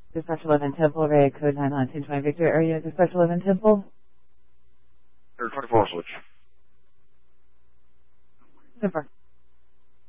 Dispatch 11 Temple, area code 99 Victor area, Dispatch 11 Temple. Air 24 switch. Super.